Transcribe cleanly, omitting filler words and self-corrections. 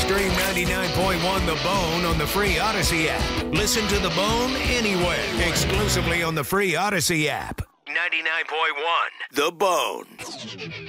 Stream 99.1 The Bone on the free Odyssey app. Listen to The Bone anywhere, exclusively on the free Odyssey app. 99.1 The Bone.